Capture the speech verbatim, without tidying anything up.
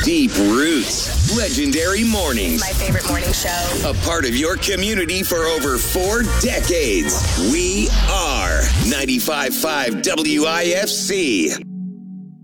Deep Roots. Legendary Mornings. My favorite morning show. A part of your community for over four decades. We are ninety-five point five W I F C.